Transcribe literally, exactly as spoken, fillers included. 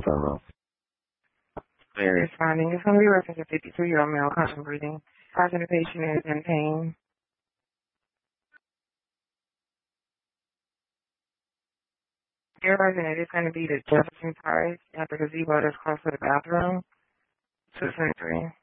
what's that wrong? We're responding. It's going to be reference a fifty-two-year-old male, constant breathing. Causing the patient is in pain. Realizing it is going to be the Jefferson Park at the gazebo that's close to the bathroom. two twenty-three.